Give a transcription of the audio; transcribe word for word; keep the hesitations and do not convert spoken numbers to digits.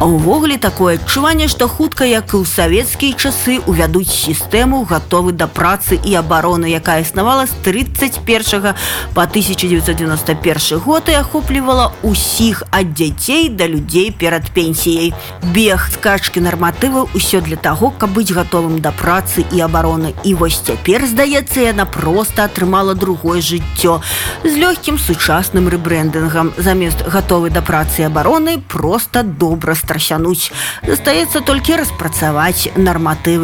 А ўвогуле такое адчуванне, што хутка, як і ў савецкія часы, увядуць сістэму гатовы да працы і абароны, якая існавала з тридцать першага па тысяча девятьсот девяносто першы год і ахоплівала усіх ад дзяцей да людзей перад пенсіяй. Бег, скачкі нарматываў – усё для таго, каб быць гатовым да працы і абароны. І вось цяпер, здаецца, яна проста атрымала другое жыццё з лёгкім сучасным рэбрэндынгам. Замест гатовы да працы і абароны проста добра страсянуць. Застаецца толькі распрацаваць нарматывы.